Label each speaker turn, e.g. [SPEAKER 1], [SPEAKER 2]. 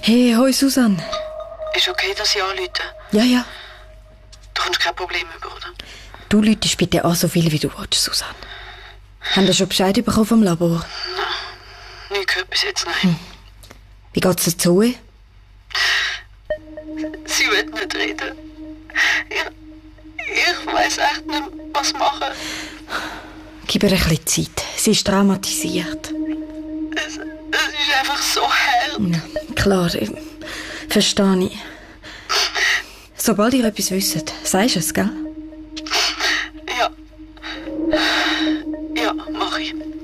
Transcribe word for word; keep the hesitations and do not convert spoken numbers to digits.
[SPEAKER 1] Hey, hoi Susanne.
[SPEAKER 2] Ist okay, dass ich anrufe?
[SPEAKER 1] Ja, ja.
[SPEAKER 2] Du kommst kein Problem über, oder?
[SPEAKER 1] Du läutest bitte an, so viel wie du willst, Susanne. Haben Sie schon Bescheid bekommen vom Labor?
[SPEAKER 2] Nein, nicht gehört bis jetzt, nein.
[SPEAKER 1] Hm. Wie geht's der Zoe?
[SPEAKER 2] Sie will nicht reden. Ich, ich weiss echt nicht, was machen.
[SPEAKER 1] Gib ihr ein bisschen Zeit. Sie ist traumatisiert.
[SPEAKER 2] Es, es ist einfach so hart.
[SPEAKER 1] Ja, klar, ich, verstehe ich. Sobald ihr etwas wisst, sagst du es, gell?
[SPEAKER 2] Ja. Ja, mach ich.